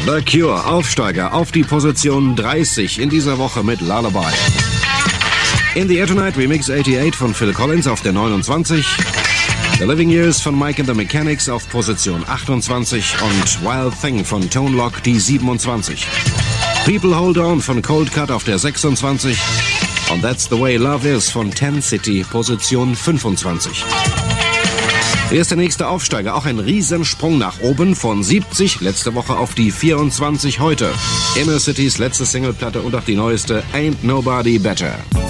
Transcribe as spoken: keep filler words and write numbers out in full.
The Cure, Aufsteiger auf die Position dreißig in dieser Woche mit Lullaby. In the Air Tonight Remix achtundachtzig von Phil Collins auf der neunundzwanzig. The Living Years von Mike and the Mechanics auf Position achtundzwanzig und Wild Thing von Tone Loc die siebenundzwanzig. People Hold On von Cold Cut auf der sechsundzwanzig und That's the Way Love Is von Ten City, Position fünfundzwanzig. Hier ist der nächste Aufsteiger, auch ein Riesensprung nach oben von siebzig letzte Woche auf die vierundzwanzig heute. Inner Cities letzte Singleplatte und auch die neueste Ain't Nobody Better.